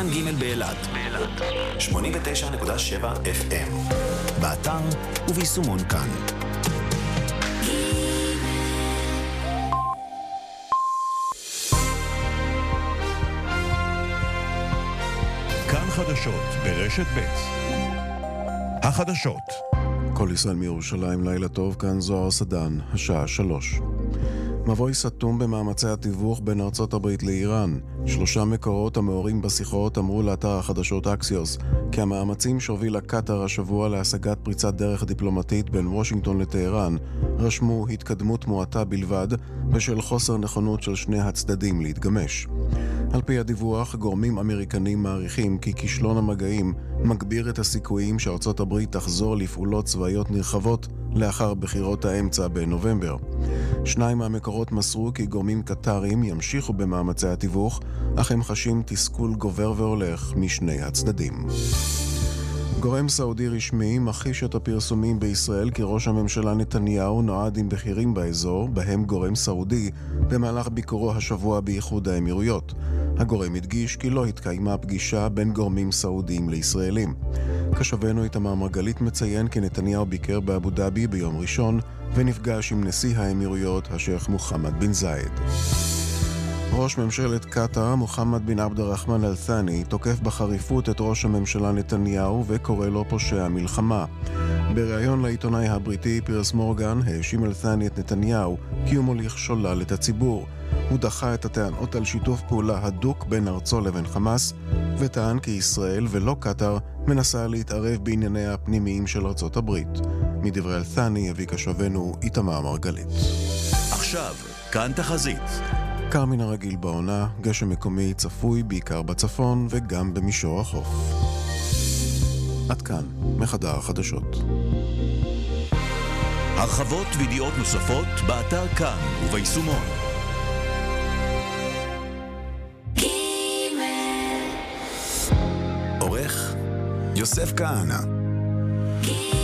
כאן ג' באילת 89.7 FM באתר וביישומון כאן. כאן חדשות ברשת ב'. החדשות. כל ישראל מירושלים, לילה טוב, כאן זוהר סדן, השעה 3. מבוי סתום במאמצי התיווך בין ארצות הברית לאיראן. 3 מקורות המעורים בשיחות אמרו לאתר החדשות אקסיוס כי המאמצים שהובילה קטר השבוע להשגת פריצת דרך דיפלומטית בין וושינגטון לטהרן רשמו התקדמות מועטה בלבד בשל חוסר נכונות של שני הצדדים להתגמש. על פי הדיווח, גורמים אמריקנים מעריכים כי כישלון המגעים מגביר את הסיכויים שארצות הברית תחזור לפעולות צבאיות נרחבות לאחר בחירות האמצע בנובמבר. 2 מהמקורות מסרו כי גורמים קטרים ימשיכו במאמצי התיווך, אך הם חשים תסכול גובר והולך משני הצדדים. גורם סעודי רשמי מכחיש את הפרסומים בישראל כי ראש הממשלה נתניהו נועד עם בכירים באזור, בהם גורם סעודי, במהלך ביקורו השבוע באיחוד האמירויות. הגורם הדגיש כי לא התקיימה פגישה בין גורמים סעודיים לישראלים. כשבנו איתמר מרגלית מציין כי נתניהו ביקר באבו דאבי ביום ראשון ונפגש עם נשיא האמירויות השייח מוחמד בן זאיד. ראש ממשלת קטר, מוחמד בן עבד הרחמן אל-ת'אני, תוקף בחריפות את ראש הממשלה נתניהו וקורא לו פושע מלחמה. בריאיון לעיתונאי הבריטי פירס מורגן האשים אל-ת'אני את נתניהו כי הוא מוליך שולל את הציבור. הוא דחה את הטענות על שיתוף פעולה הדוק בין ארצו לבין חמאס, וטען כי ישראל ולא קטר מנסה להתערב בענייניה הפנימיים של ארצות הברית. מדברי אל-ת'אני הביא כשבנו איתמר מרגלית. עכשיו, כאן תחזית. קר מן הרגיל בעונה, גשם מקומי צפוי בעיקר בצפון וגם במישור החוף. עד כאן, מחדר החדשות. הרחבות וידיעות נוספות באתר כאן וביישומון. עורך יוסף כהנא.